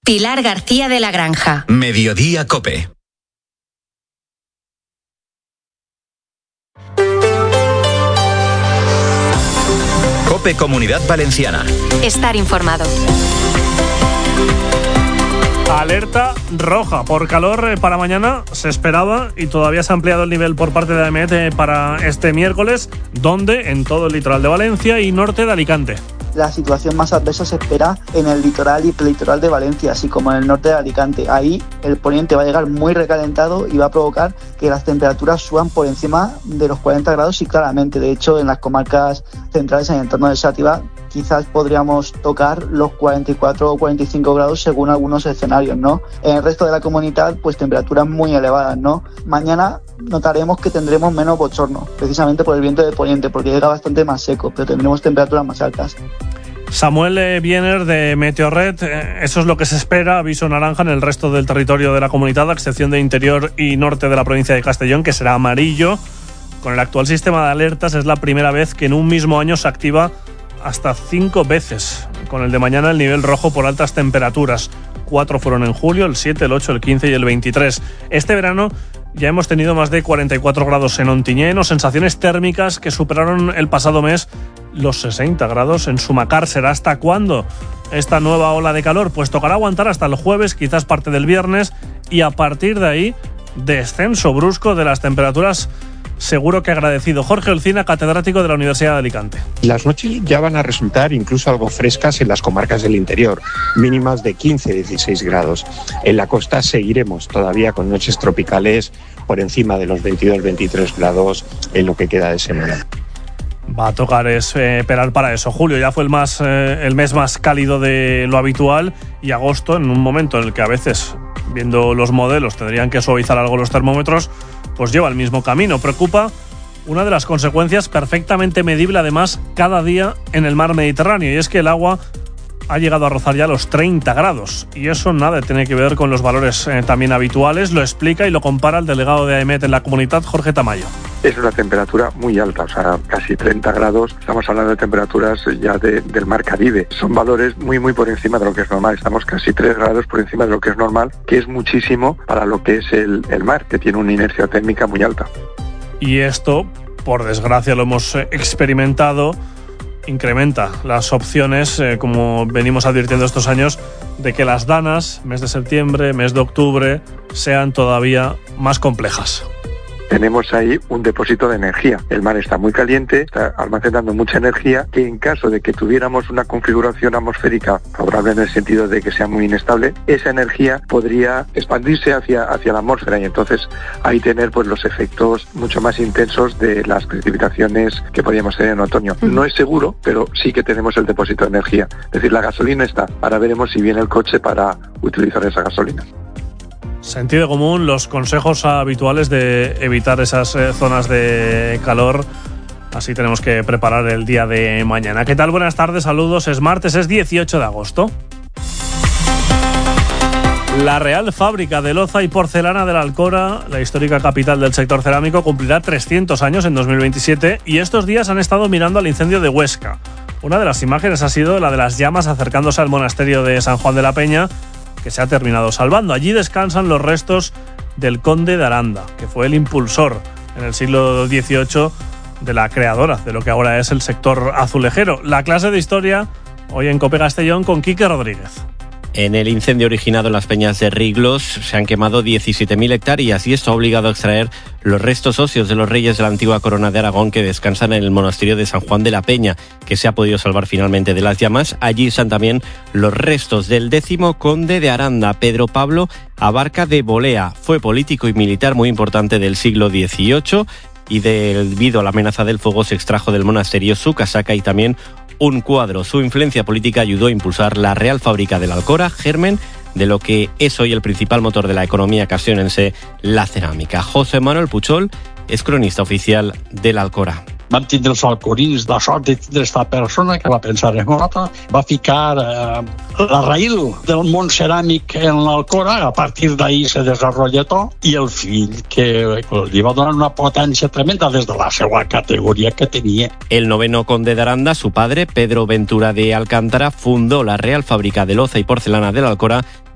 Pilar García de la Granja. Mediodía COPE. COPE Comunidad Valenciana. Estar informado. Alerta roja por calor para mañana se esperaba y todavía se ha ampliado el nivel por parte de AEMET para este miércoles, donde en todo el litoral de Valencia y norte de Alicante. La situación más adversa se espera en el litoral y prelitoral de Valencia, así como en el norte de Alicante. Ahí el poniente va a llegar muy recalentado y va a provocar que las temperaturas suban por encima de los 40 grados y claramente. De hecho, en las comarcas centrales, en el entorno de Xàtiva, quizás podríamos tocar los 44 o 45 grados según algunos escenarios, ¿no? En el resto de la comunidad, pues temperaturas muy elevadas, ¿no? Mañana notaremos que tendremos menos bochorno, precisamente por el viento de poniente, porque llega bastante más seco, pero tendremos temperaturas más altas. Samuel Biener de Meteorred, eso es lo que se espera, aviso naranja en el resto del territorio de la comunidad, a excepción de interior y norte de la provincia de Castellón, que será amarillo. Con el actual sistema de alertas es la primera vez que en un mismo año se activa hasta 5 veces. Con el de mañana el nivel rojo por altas temperaturas. 4 fueron en julio, el 7, el 8, el 15 y el 23. Este verano ya hemos tenido más de 44 grados en Ontinyent, sensaciones térmicas que superaron el pasado mes los 60 grados en Sumacar. ¿Será hasta cuándo esta nueva ola de calor? Pues tocará aguantar hasta el jueves, quizás parte del viernes, y a partir de ahí, descenso brusco de las temperaturas, seguro que agradecido. Jorge Olcina, catedrático de la Universidad de Alicante. Las noches ya van a resultar incluso algo frescas en las comarcas del interior, mínimas de 15-16 grados. En la costa seguiremos todavía con noches tropicales por encima de los 22-23 grados en lo que queda de semana. Va a tocar esperar para eso. Julio ya fue el mes más cálido de lo habitual, y agosto, en un momento en el que a veces, viendo los modelos, tendrían que suavizar algo los termómetros, pues lleva el mismo camino. Preocupa una de las consecuencias perfectamente medible además cada día en el mar Mediterráneo, y es que el agua ha llegado a rozar ya los 30 grados y eso nada tiene que ver con los valores también habituales. Lo explica y lo compara el delegado de AEMET en la comunidad, Jorge Tamayo. Es una temperatura muy alta, o sea, casi 30 grados. Estamos hablando de temperaturas ya del mar Caribe. Son valores muy por encima de lo que es normal. Estamos casi 3 grados por encima de lo que es normal, que es muchísimo para lo que es el mar, que tiene una inercia térmica muy alta. Y esto, por desgracia, lo hemos experimentado. Incrementa las opciones, como venimos advirtiendo estos años, de que las danas, mes de septiembre, mes de octubre, sean todavía más complejas. Tenemos ahí un depósito de energía. El mar está muy caliente, está almacenando mucha energía, que en caso de que tuviéramos una configuración atmosférica favorable en el sentido de que sea muy inestable, esa energía podría expandirse hacia la atmósfera y entonces ahí tener pues los efectos mucho más intensos de las precipitaciones que podríamos tener en otoño. No es seguro, pero sí que tenemos el depósito de energía. Es decir, la gasolina está. Ahora veremos si viene el coche para utilizar esa gasolina. Sentido común, los consejos habituales de evitar esas zonas de calor. Así tenemos que preparar el día de mañana. ¿Qué tal? Buenas tardes, saludos. Es martes, es 18 de agosto. La Real Fábrica de Loza y Porcelana de la Alcora, la histórica capital del sector cerámico, cumplirá 300 años en 2027 y estos días han estado mirando al incendio de Huesca. Una de las imágenes ha sido la de las llamas acercándose al monasterio de San Juan de la Peña, que se ha terminado salvando. Allí descansan los restos del conde de Aranda, que fue el impulsor en el siglo XVIII de la creadora de lo que ahora es el sector azulejero. La clase de historia hoy en COPE Castellón con Quique Rodríguez. En el incendio originado en las peñas de Riglos se han quemado 17.000 hectáreas y esto ha obligado a extraer los restos óseos de los reyes de la antigua corona de Aragón que descansan en el monasterio de San Juan de la Peña, que se ha podido salvar finalmente de las llamas. Allí están también los restos del 10º conde de Aranda, Pedro Pablo Abarca de Bolea. Fue político y militar muy importante del siglo XVIII y debido a la amenaza del fuego se extrajo del monasterio su casaca y también un cuadro. Su influencia política ayudó a impulsar la Real Fábrica de la Alcora, germen de lo que es hoy el principal motor de la economía castrense, la cerámica. José Manuel Puchol és cronista oficial de l'Alcora. Van tindre els alcorins la sort de tindre esta persona que va pensar en nota, va ficar la raïl del món ceràmic en l'Alcora, a partir d'ahí se desarrolla tot, i el fill que li va donar una potència tremenda des de la seva categoria que tenia. El noveno conde de Aranda, su padre, Pedro Ventura de Alcántara, fundó la Real Fábrica de Loza y Porcelana de la Alcora